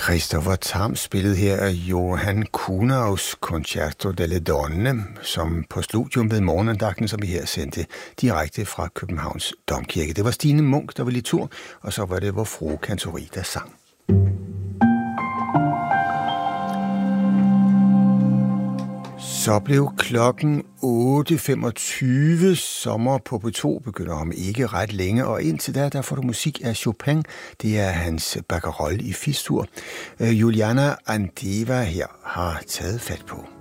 Christopher Tam spillede her Johan Kunaus Concerto delle Donne, som på studium ved morgenandagten, som vi her sendte direkte fra Københavns Domkirke. Det var Stine Munk, der var litur, og så var det vor frue Kantori, der sang. Så blev klokken 8.25. Sommer på P2 begynder om ikke ret længe, og indtil der får du musik af Chopin. Det er hans Barcarolle i Fistur. Juliana Andeva her har taget fat på.